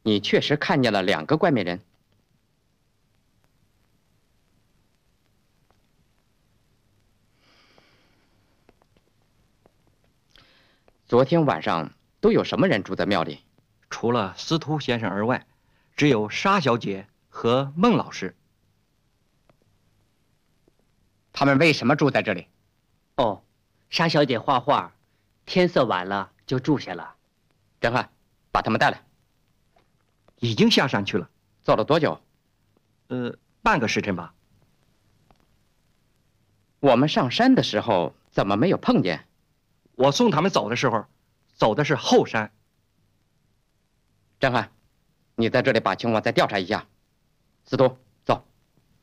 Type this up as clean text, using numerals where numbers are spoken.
你确实看见了2个怪美人。昨天晚上都有什么人住在庙里？ 除了司徒先生而外，只有沙小姐和孟老师。 他们为什么住在这里？ 哦，沙小姐画画，天色晚了就住下了。 张翰，把他们带来。 已经下山去了。 走了多久？ 半个时辰吧。 我们上山的时候怎么没有碰见？ 我送他们走的时候，走的是后山。 张翰，你在这里把情况再调查一下。司徒，